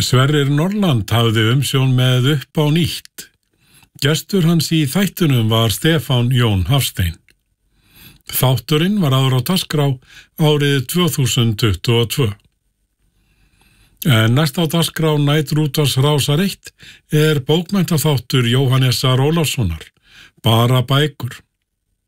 Sverrir Norland hafði umsjón með Upp á nýtt. Gestur hans í þættunum var Stefán Jón Hafstein. Þátturinn var áður á dagskrá árið 2022. En næst á dagskrá Næturútvarps Rásar 1 er bókmenntaþáttur Jóhannesar Ólafssonar, Bara bækur.